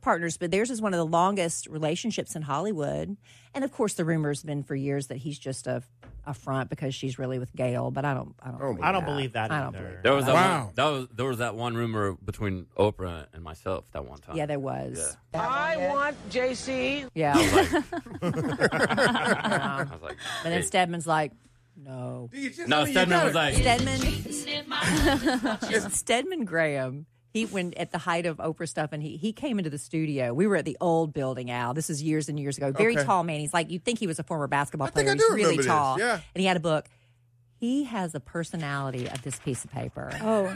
partners, but theirs is one of the longest relationships in Hollywood. And of course, the rumor's been for years that he's just a front because she's really with Gail. But I don't believe that. I don't believe that. There was that one rumor between Oprah and myself that one time. Yeah, there was. Yeah. I want JC. Yeah. I was like, but then Stedman's like, no. Stedman was like, Stedman Graham. He went at the height of Oprah stuff, and he came into the studio. We were at the old building, Al. This is years and years ago. Very tall man. He's like, you'd think he was a former basketball player. He's really tall. Yeah. And he had a book. He has the personality of this piece of paper. Oh.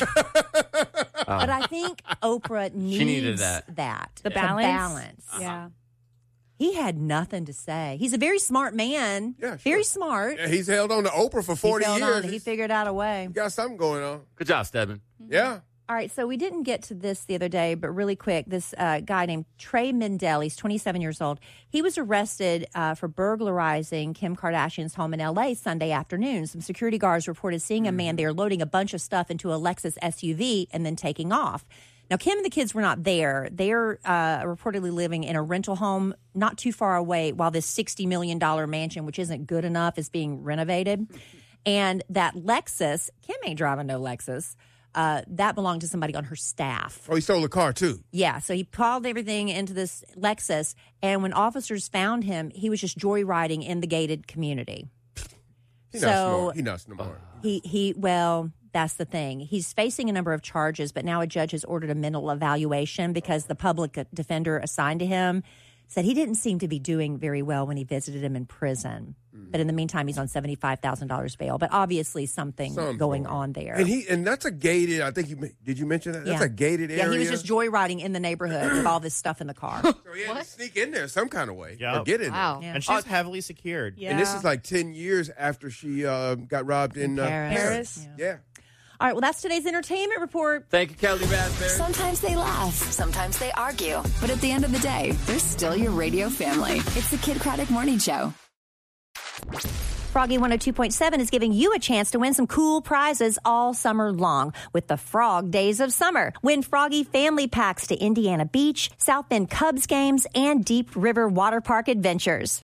But I think Oprah needs that. The balance. Yeah. He had nothing to say. He's a very smart man. Yeah, sure. Very smart. Yeah, he's held on to Oprah for 40 years. He figured out a way. He got something going on. Good job, Stedman. Mm-hmm. Yeah. All right, so we didn't get to this the other day, but really quick, this guy named Trey Mendel, he's 27 years old. He was arrested for burglarizing Kim Kardashian's home in L.A. Sunday afternoon. Some security guards reported seeing a man there loading a bunch of stuff into a Lexus SUV and then taking off. Now, Kim and the kids were not there. They're reportedly living in a rental home not too far away while this $60 million mansion, which isn't good enough, is being renovated. And that Lexus, Kim ain't driving no Lexus. That belonged to somebody on her staff. Oh, he stole the car, too. Yeah, so he piled everything into this Lexus, and when officers found him, he was just joyriding in the gated community. He's not smart. Well, that's the thing. He's facing a number of charges, but now a judge has ordered a mental evaluation because the public defender assigned to him said he didn't seem to be doing very well when he visited him in prison. But in the meantime, he's on $75,000 bail. But obviously something going on there. And that's a gated, I think did you mention that? That's a gated area? Yeah, he was just joyriding in the neighborhood with all this stuff in the car. So he had to sneak in there some kind of way. Or get in there. Yeah. And she's heavily secured. Yeah. And this is like 10 years after she got robbed in Paris. Yeah. All right, well, that's today's entertainment report. Thank you, Kelly Raspberry. Sometimes they laugh, sometimes they argue, but at the end of the day, they're still your radio family. It's the Kid Craddock Morning Show. Froggy 102.7 is giving you a chance to win some cool prizes all summer long with the Frog Days of Summer. Win Froggy family packs to Indiana Beach, South Bend Cubs games, and Deep River Water Park adventures.